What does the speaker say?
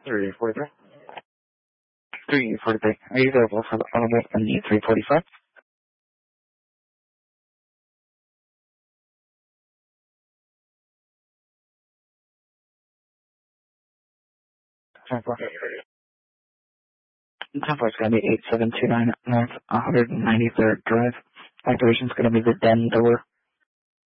343. 343. Are you available for the audible in the 345? Tempo. Tempo is going to be 8729 North 193rd Drive. Activation's going to be the den door.